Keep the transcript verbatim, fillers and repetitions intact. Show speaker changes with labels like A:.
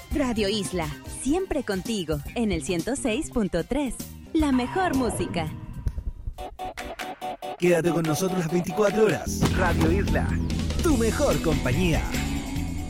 A: Radio Isla, siempre contigo, en el ciento seis punto tres. La mejor música.
B: Quédate con nosotros las veinticuatro horas. Radio Isla, tu mejor compañía.